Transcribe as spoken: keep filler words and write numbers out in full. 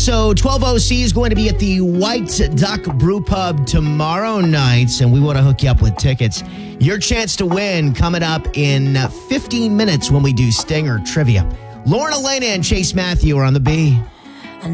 So twelve O C is going to be at the White Duck Brew Pub tomorrow night, and we want to hook you up with tickets. Your chance to win coming up in fifteen minutes when we do Stinger Trivia. Lauren Elena and Chase Matthew are on the B.